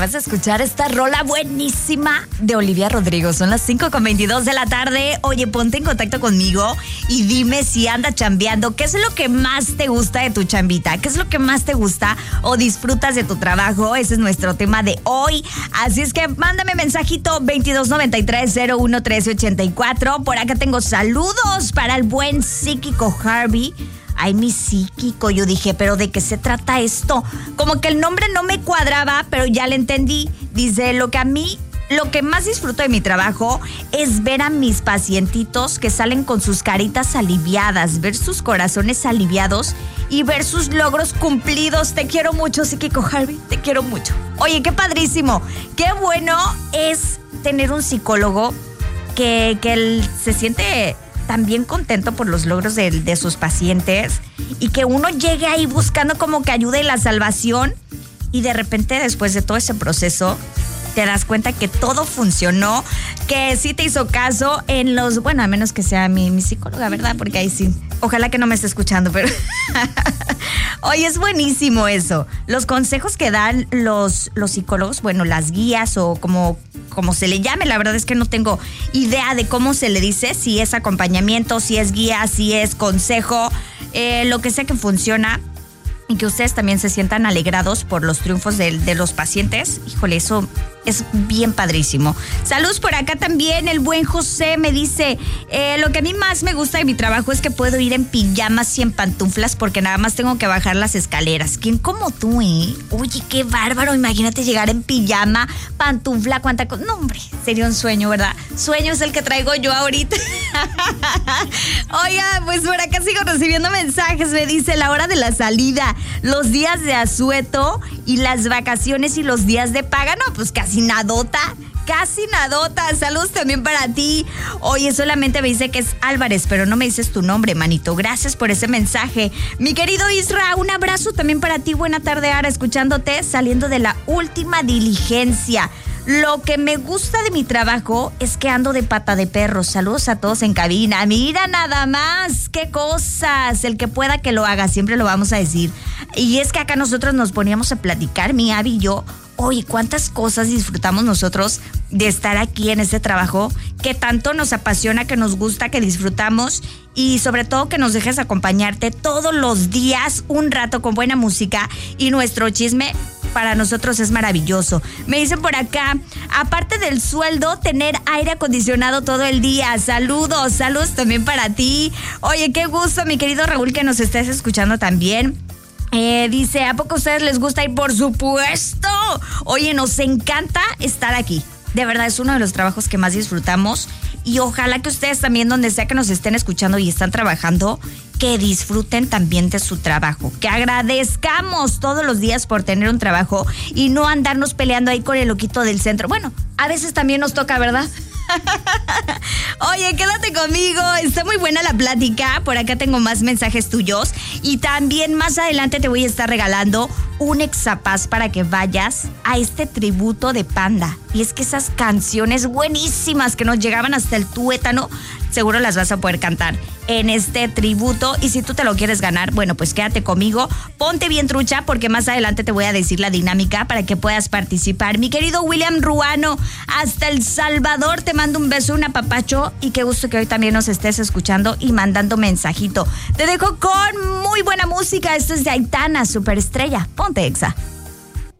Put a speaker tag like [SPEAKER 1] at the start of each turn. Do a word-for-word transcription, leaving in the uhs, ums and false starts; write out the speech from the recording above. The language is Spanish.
[SPEAKER 1] acabas de escuchar esta rola buenísima de Olivia Rodrigo. Son las cinco con veintidós de la tarde. Oye, ponte en contacto conmigo y dime si anda chambeando. ¿Qué es lo que más te gusta de tu chambita? ¿Qué es lo que más te gusta o disfrutas de tu trabajo? Ese es nuestro tema de hoy. Así es que mándame mensajito veintidós noventa y tres cero uno trece ochenta y cuatro. Por acá tengo saludos para el buen psíquico Harvey. Ay, mi psíquico, yo dije, ¿pero de qué se trata esto? Como que el nombre no me cuadraba, pero ya le entendí. Dice, lo que a mí, lo que más disfruto de mi trabajo es ver a mis pacientitos que salen con sus caritas aliviadas, ver sus corazones aliviados y ver sus logros cumplidos. Te quiero mucho, psíquico Harvey, te quiero mucho. Oye, qué padrísimo, qué bueno es tener un psicólogo que, que él se siente también contento por los logros de, de sus pacientes y que uno llegue ahí buscando como que ayuda y la salvación y de repente después de todo ese proceso te das cuenta que todo funcionó, que sí te hizo caso en los, bueno, a menos que sea mi, mi psicóloga, ¿verdad? Porque ahí sí, ojalá que no me esté escuchando, pero oye, es buenísimo eso. Los consejos que dan los, los psicólogos, bueno, las guías o como, como se le llame, la verdad es que no tengo idea de cómo se le dice, si es acompañamiento, si es guía, si es consejo, eh, lo que sea que funciona. Y que ustedes también se sientan alegrados por los triunfos de, de los pacientes. Híjole, eso es bien padrísimo. Saludos por acá también. El buen José me dice, eh, lo que a mí más me gusta de mi trabajo es que puedo ir en pijamas y en pantuflas porque nada más tengo que bajar las escaleras. ¿Quién como tú, eh? Oye, qué bárbaro. Imagínate llegar en pijama, pantufla, cuánta cosa. No, hombre, sería un sueño, ¿verdad? Sueño es el que traigo yo ahorita. Oiga, pues por acá sigo recibiendo mensajes. Me dice la hora de la salida, los días de asueto y las vacaciones y los días de paga. No, pues casi nadota, casi nadota. Saludos también para ti. Oye, solamente me dice que es Álvarez, pero no me dices tu nombre, manito. Gracias por ese mensaje. Mi querido Isra, un abrazo también para ti. Buena tarde, Ara, escuchándote, saliendo de la última diligencia. Lo que me gusta de mi trabajo es que ando de pata de perro. Saludos a todos en cabina. Mira nada más, qué cosas. El que pueda que lo haga, siempre lo vamos a decir. Y es que acá nosotros nos poníamos a platicar, mi Abby y yo. Oye, cuántas cosas disfrutamos nosotros de estar aquí en este trabajo, que tanto nos apasiona, que nos gusta, que disfrutamos y sobre todo que nos dejes acompañarte todos los días un rato con buena música y nuestro chisme. Para nosotros es maravilloso. Me dicen por acá, aparte del sueldo, tener aire acondicionado todo el día. Saludos, saludos también para ti. Oye, qué gusto, mi querido Raúl, que nos estés escuchando también. Eh, dice, ¿a poco a ustedes les gusta? Y por supuesto. Oye, nos encanta estar aquí. De verdad, es uno de los trabajos que más disfrutamos. Y ojalá que ustedes también, donde sea que nos estén escuchando y están trabajando, que disfruten también de su trabajo. Que agradezcamos todos los días por tener un trabajo y no andarnos peleando ahí con el loquito del centro. Bueno, a veces también nos toca, ¿verdad? Oye, quédate conmigo, está muy buena la plática. Por acá tengo más mensajes tuyos y también más adelante te voy a estar regalando un Exapaz para que vayas a este tributo de Panda. Y es que esas canciones buenísimas que nos llegaban hasta el tuétano, seguro las vas a poder cantar en este tributo. Y si tú te lo quieres ganar, bueno, pues quédate conmigo, ponte bien trucha porque más adelante te voy a decir la dinámica para que puedas participar. Mi querido William Ruano, hasta El Salvador, te mando un beso, un apapacho y qué gusto que hoy también nos estés escuchando y mandando mensajito. Te dejo con muy buena música. Esto es de Aitana, Superestrella. Ponte Exa.